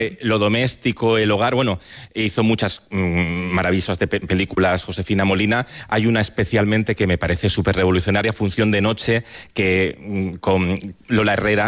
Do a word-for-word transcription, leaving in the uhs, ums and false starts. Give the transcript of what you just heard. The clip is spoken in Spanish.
Eh, lo doméstico, el hogar, bueno, hizo muchas mmm, maravillosas de pe películas Josefina Molina. Hay una especialmente que me parece súper revolucionaria, Función de noche, que mmm, con Lola Herrera,